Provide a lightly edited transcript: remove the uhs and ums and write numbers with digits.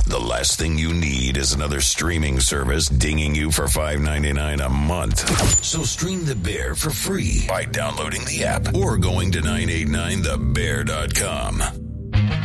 The last thing you need is another streaming service dinging you for $5.99 a month. So stream The Bear for free by downloading the app or going to 989thebear.com.